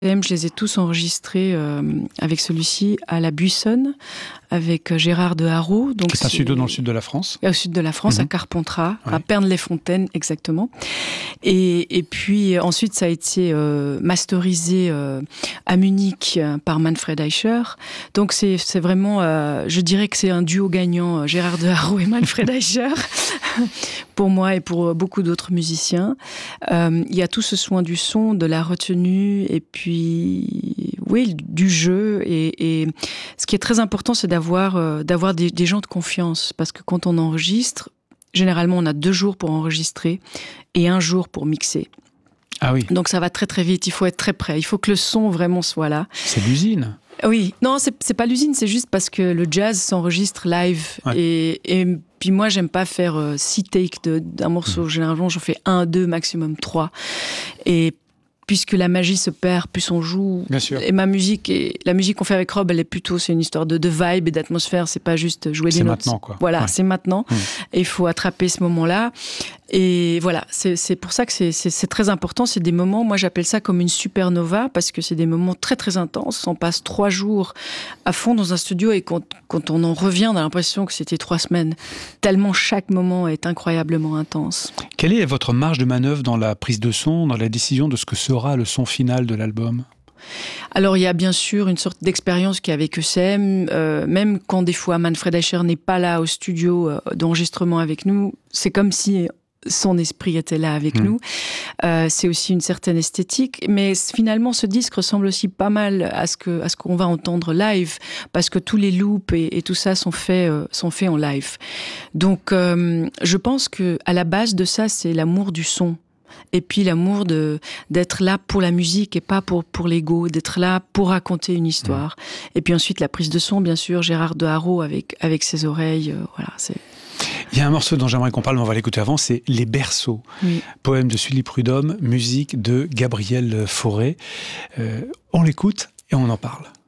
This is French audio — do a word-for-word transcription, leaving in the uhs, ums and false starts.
Je les ai tous enregistrés euh, avec celui-ci à la Buissonne, avec Gérard de Haro. Donc c'est un studio dans le sud de la France. Au sud de la France, mmh. à Carpentras, ouais. à Pernes-les-Fontaines exactement. Et, et puis ensuite, ça a été euh, masterisé euh, à Munich par Manfred Eicher. Donc c'est, c'est vraiment, euh, je dirais que c'est un duo gagnant, Gérard de Haro et Manfred Eicher, pour moi et pour beaucoup d'autres musiciens. Euh, il y a tout ce soin du son, de la retenue, et puis oui, du jeu. Et, et ce qui est très important, c'est d'avoir, euh, d'avoir des, des gens de confiance. Parce que quand on enregistre, généralement, on a deux jours pour enregistrer et un jour pour mixer. Ah oui. Donc ça va très très vite, il faut être très prêt. Il faut que le son vraiment soit là. C'est l'usine. Oui, non, c'est, c'est pas l'usine, c'est juste parce que le jazz s'enregistre live. Ouais. Et, et puis moi, j'aime pas faire euh, six takes de, d'un morceau. Mmh. Généralement, j'en fais un, deux, maximum trois. Et puisque la magie se perd, plus on joue. Bien sûr. Et ma musique, et la musique qu'on fait avec Rob, elle est plutôt, c'est une histoire de, de vibe et d'atmosphère. C'est pas juste jouer des c'est notes. C'est maintenant, quoi. Voilà, ouais. c'est maintenant. Mmh. Et il faut attraper ce moment-là. Et voilà, c'est, c'est pour ça que c'est, c'est, c'est très important. C'est des moments, moi j'appelle ça comme une supernova, parce que c'est des moments très très intenses. On passe trois jours à fond dans un studio et quand, quand on en revient, on a l'impression que c'était trois semaines. Tellement chaque moment est incroyablement intense. Quelle est votre marge de manœuvre dans la prise de son, dans la décision de ce que sera le son final de l'album ? Alors, il y a bien sûr une sorte d'expérience qu'il y a avec E C M. Euh, même quand des fois Manfred Eicher n'est pas là au studio euh, d'enregistrement avec nous, c'est comme si son esprit était là avec mmh. nous. Euh, c'est aussi une certaine esthétique. Mais finalement, ce disque ressemble aussi pas mal à ce, que, à ce qu'on va entendre live, parce que tous les loops et, et tout ça sont faits, euh, sont faits en live. Donc, euh, je pense qu'à la base de ça, c'est l'amour du son. Et puis l'amour de, d'être là pour la musique et pas pour, pour l'ego, d'être là pour raconter une histoire. Mmh. Et puis ensuite, la prise de son, bien sûr, Gérard de Haro avec, avec ses oreilles. Euh, voilà, c'est... Il y a un morceau dont j'aimerais qu'on parle, mais on va l'écouter avant, c'est Les Berceaux. Oui. Poème de Sully Prudhomme, musique de Gabriel Fauré. Euh, on l'écoute et on en parle.